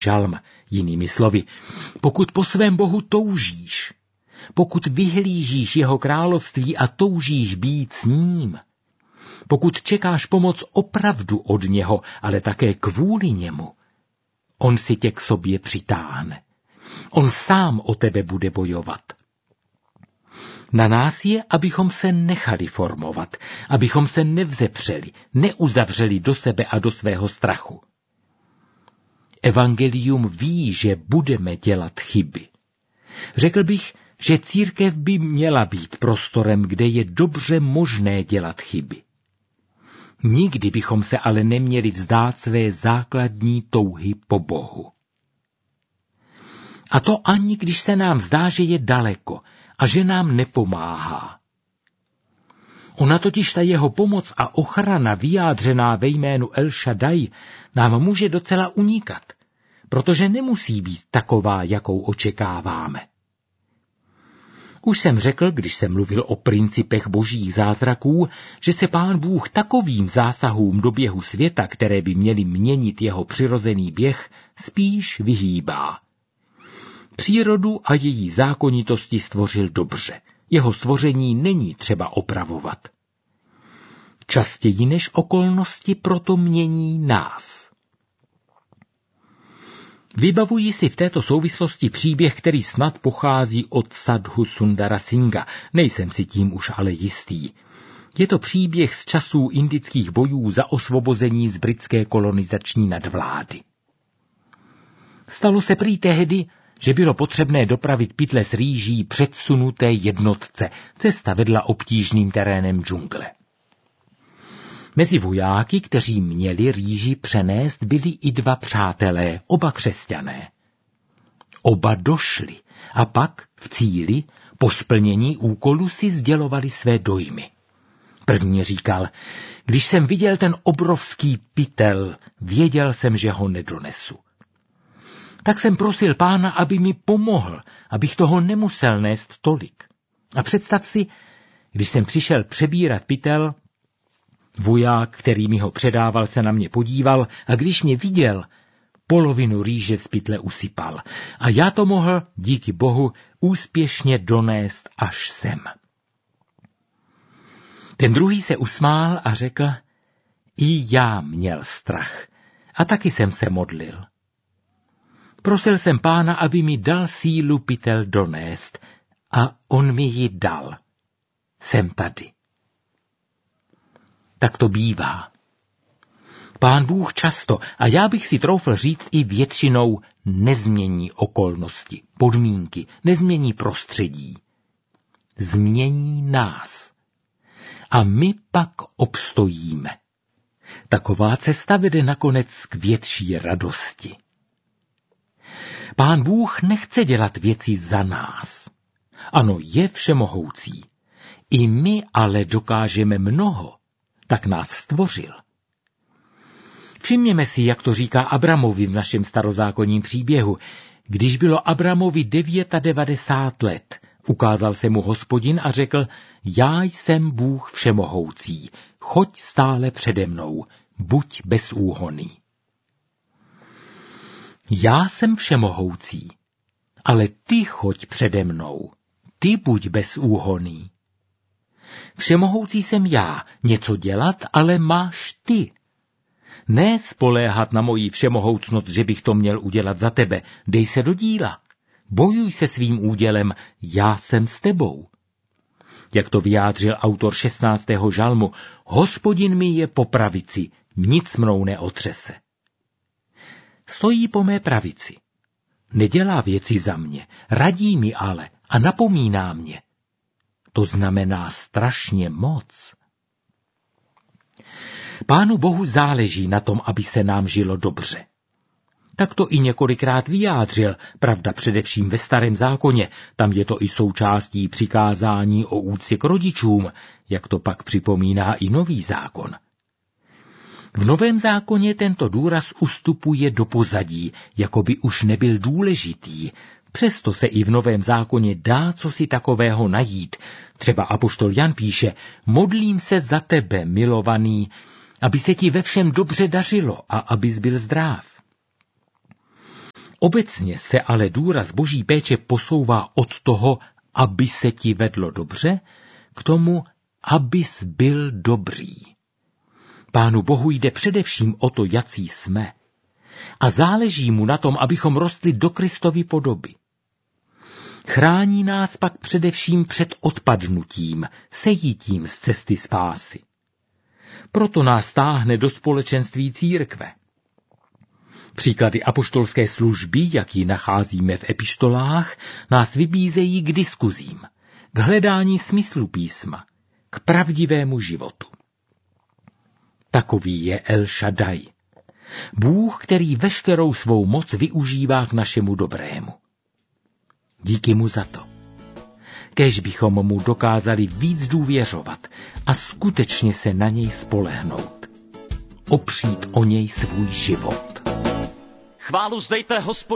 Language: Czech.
žalm. Jinými slovy, pokud po svém Bohu toužíš, pokud vyhlížíš jeho království a toužíš být s ním, pokud čekáš pomoc opravdu od něho, ale také kvůli němu, on si tě k sobě přitáhne. On sám o tebe bude bojovat. Na nás je, abychom se nechali formovat, abychom se nevzepřeli, neuzavřeli do sebe a do svého strachu. Evangelium ví, že budeme dělat chyby. Řekl bych, že církev by měla být prostorem, kde je dobře možné dělat chyby. Nikdy bychom se ale neměli vzdát své základní touhy po Bohu. A to ani když se nám zdá, že je daleko a že nám nepomáhá. Ona totiž ta jeho pomoc a ochrana vyjádřená ve jménu El Shaddai nám může docela unikat, protože nemusí být taková, jakou očekáváme. Už jsem řekl, když jsem mluvil o principech božích zázraků, že se Pán Bůh takovým zásahům do běhu světa, které by měly měnit jeho přirozený běh, spíš vyhýbá. Přírodu a její zákonitosti stvořil dobře. Jeho stvoření není třeba opravovat. Častěji než okolnosti proto mění nás. Vybavuji si v této souvislosti příběh, který snad pochází od Sadhu Sundara Singha, nejsem si tím už ale jistý. Je to příběh z časů indických bojů za osvobození z britské kolonizační nadvlády. Stalo se prý tehdy, že bylo potřebné dopravit pytle s rýží předsunuté jednotce, cesta vedla obtížným terénem džungle. Mezi vojáky, kteří měli rýži přenést, byli i dva přátelé, oba křesťané. Oba došli a pak v cíli po splnění úkolu si sdělovali své dojmy. První říkal, když jsem viděl ten obrovský pytel, věděl jsem, že ho nedonesu. Tak jsem prosil Pána, aby mi pomohl, abych toho nemusel nést tolik. A představ si, když jsem přišel přebírat pytel, voják, který mi ho předával, se na mě podíval a když mě viděl, polovinu rýže z pytle usypal. A já to mohl, díky Bohu, úspěšně donést až sem. Ten druhý se usmál a řekl, i já měl strach a taky jsem se modlil. Prosil jsem Pána, aby mi dal sílu pytel donést a on mi ji dal. Jsem tady. Tak to bývá. Pán Bůh často, a já bych si troufl říct i většinou, nezmění okolnosti, podmínky, nezmění prostředí. Změní nás. A my pak obstojíme. Taková cesta vede nakonec k větší radosti. Pán Bůh nechce dělat věci za nás. Ano, je všemohoucí. I my ale dokážeme mnoho. Tak nás stvořil. Všimněme si, jak to říká Abramovi v našem starozákonním příběhu. Když bylo Abramovi 99 let, ukázal se mu Hospodin a řekl, já jsem Bůh všemohoucí, choď stále přede mnou, buď bezúhonný. Já jsem všemohoucí, ale ty choď přede mnou, ty buď bezúhonný. Všemohoucí jsem já, něco dělat, ale máš ty. Ne spoléhat na moji všemohoucnost, že bych to měl udělat za tebe. Dej se do díla. Bojuj se svým údělem, já jsem s tebou. Jak to vyjádřil autor 16. žalmu, Hospodin mi je po pravici, nic mnou neotřese. Stojí po mé pravici. Nedělá věci za mě, radí mi ale a napomíná mě. To znamená strašně moc. Pánu Bohu záleží na tom, aby se nám žilo dobře. Tak to i několikrát vyjádřil, pravda především ve Starém zákoně, tam je to i součástí přikázání o úctě k rodičům, jak to pak připomíná i Nový zákon. V Novém zákoně tento důraz ustupuje do pozadí, jako by už nebyl důležitý. Přesto se i v Novém zákoně dá cosi takového najít. Třeba apoštol Jan píše, modlím se za tebe, milovaný, aby se ti ve všem dobře dařilo a abys byl zdrav. Obecně se ale důraz Boží péče posouvá od toho, aby se ti vedlo dobře, k tomu, abys byl dobrý. Pánu Bohu jde především o to, jací jsme. A záleží mu na tom, abychom rostli do Kristovy podoby. Chrání nás pak především před odpadnutím, sejítím z cesty spásy. Proto nás táhne do společenství církve. Příklady apoštolské služby, jak ji nacházíme v epištolách, nás vybízejí k diskuzím, k hledání smyslu písma, k pravdivému životu. Takový je El Shaddai, Bůh, který veškerou svou moc využívá k našemu dobrému. Díky mu za to. Kéž bychom mu dokázali víc důvěřovat a skutečně se na něj spolehnout. Opřít o něj svůj život. Chválu vzdejte Hospodinu.